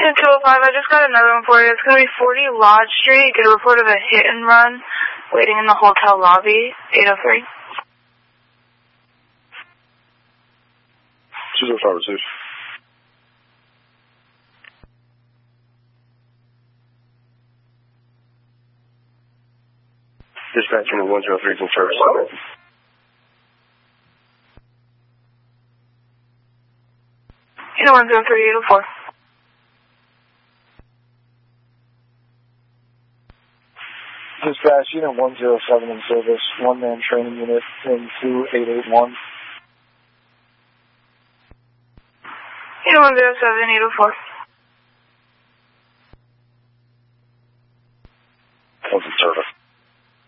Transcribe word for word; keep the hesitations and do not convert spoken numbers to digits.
two oh five, I just got another one for you. It's going to be forty Lodge Street. Get a report of a hit and run waiting in the hotel lobby, eight oh three. two oh five received. Dispatch unit one zero three is in service. Unit one zero three, eight oh four. Dispatch unit one zero seven in service, one-man training unit in two eight eight one. Unit one zero seven, eight oh four. What's in service?